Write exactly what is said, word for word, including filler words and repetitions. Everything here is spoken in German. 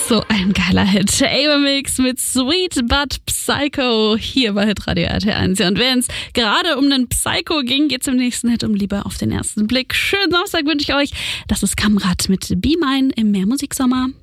So ein geiler Hit. Ava Mix mit Sweet But Psycho hier bei Hitradio R T eins. Ja, und wenn es gerade um einen Psycho ging, geht es im nächsten Hit um Liebe auf den ersten Blick. Schönen Samstag wünsche ich euch. Das ist Kamrat mit Be Mine im Mehrmusiksommer.